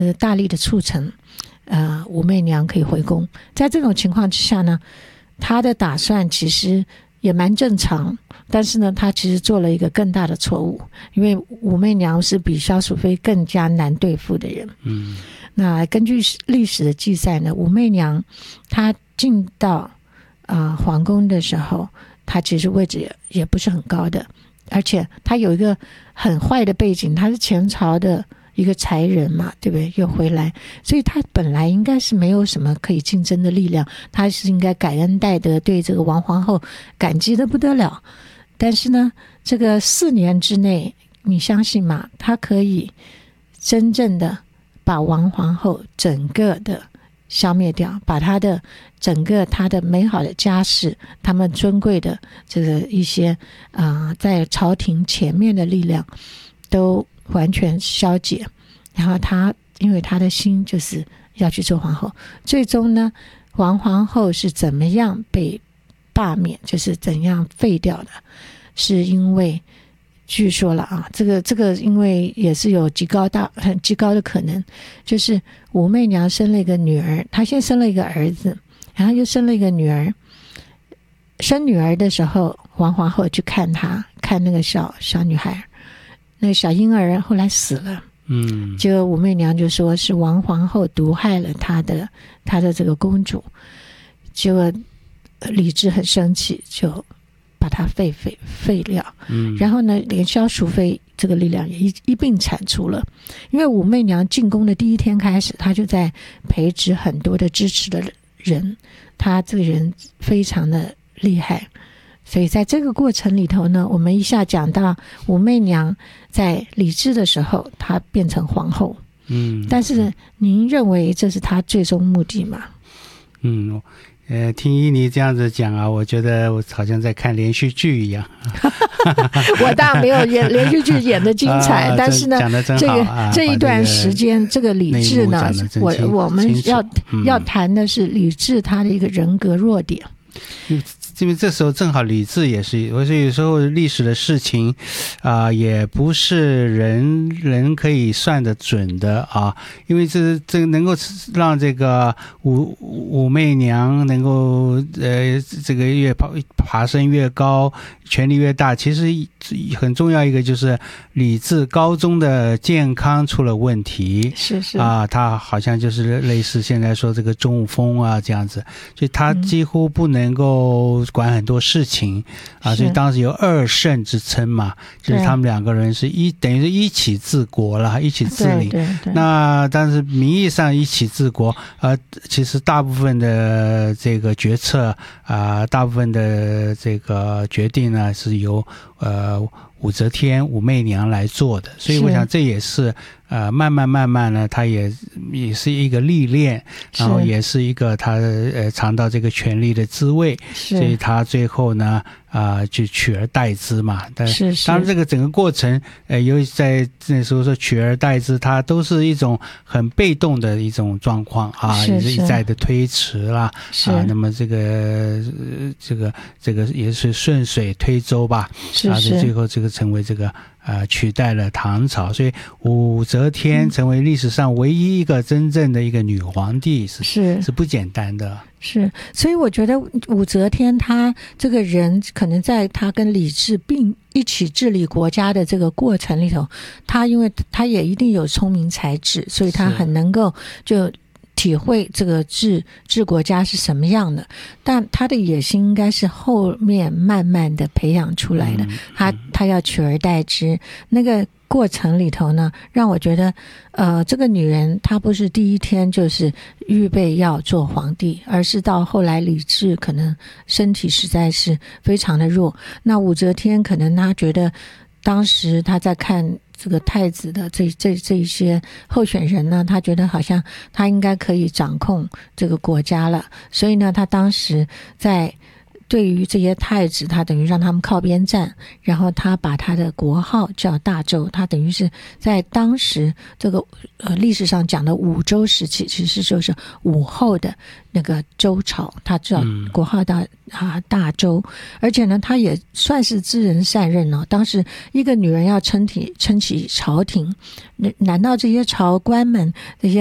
大力的促成武媚娘可以回宫。在这种情况之下呢，他的打算其实也蛮正常，但是呢他其实做了一个更大的错误，因为武媚娘是比萧淑妃更加难对付的人。那根据历史的记载呢，武媚娘她进到皇宫的时候，她其实位置也不是很高的，而且她有一个很坏的背景，她是前朝的一个才人嘛，对不对？又回来，所以她本来应该是没有什么可以竞争的力量，她是应该感恩戴德，对这个王皇后感激的不得了。但是呢，这个4年之内，你相信吗？她可以真正的把王皇后整个的消灭掉，把她的整个她的美好的家世，他们尊贵的这个一些在朝廷前面的力量都完全消解。然后她因为她的心就是要去做皇后，最终呢，王皇后是怎么样被罢免，就是怎样废掉的，是因为据说了这个因为也是有极高的可能，就是武媚娘生了一个女儿，她先生了一个儿子，然后又生了一个女儿。生女儿的时候，王皇后去看她，看那个小女孩，那个小婴儿后来死了。结果武媚娘就说是王皇后毒害了她的这个公主。结果李治很生气，就把它废掉。然后呢，连萧淑妃这个力量也一并铲除了。因为武媚娘进宫的第一天开始，她就在培植很多的支持的人，她这个人非常的厉害。所以在这个过程里头呢，我们一下讲到武媚娘在李治的时候，她变成皇后。但是您认为这是她最终目的吗？ 听依妮这样子讲我觉得我好像在看连续剧一样。 我当然没有连续剧演的精彩，但是呢， 讲得真好这一段时间，这个李治呢，我们要谈的是李治他的一个人格弱点。 因为这时候正好李治也是，我说有时候历史的事情也不是人可以算得准的因为这能够让这个武媚娘能够这个越爬升越高，权力越大，其实很重要一个就是李治高中的健康出了问题。 是他好像就是类似现在说这个中风这样子，所以他几乎不能够管很多事情所以当时有2圣之称嘛，就是他们2个人是等于是一起治国了，一起治理。 对那但是名义上一起治国其实大部分的这个决策大部分的这个决定呢是由武则天武媚娘来做的，所以我想这也是慢慢呢，它也是一个历练，然后也是一个他尝到这个权力的滋味，所以他最后呢就取而代之嘛。但是当然这个整个过程尤其在那时候说取而代之，它都是一种很被动的一种状况也是一再的推迟啦那么这个也是顺水推舟吧最后这个成为这个取代了唐朝，所以武则天成为历史上唯一一个真正的一个女皇帝是不简单的。 所以我觉得武则天她这个人可能在她跟李治并一起治理国家的这个过程里头，她因为她也一定有聪明才智，所以她很能够就体会这个治国家是什么样的，但他的野心应该是后面慢慢的培养出来的。他要取而代之，那个过程里头呢，让我觉得这个女人她不是第一天就是预备要做皇帝，而是到后来李治可能身体实在是非常的弱，那武则天可能她觉得当时她在看这个太子的这一些候选人呢，他觉得好像他应该可以掌控这个国家了，所以呢他当时在对于这些太子，他等于让他们靠边站，然后他把他的国号叫大周，他等于是在当时这个历史上讲的武周时期，其实就是武后的那个周朝，他叫国号大周，而且呢，他也算是知人善任哦。当时一个女人要撑起朝廷，难道这些朝官们这些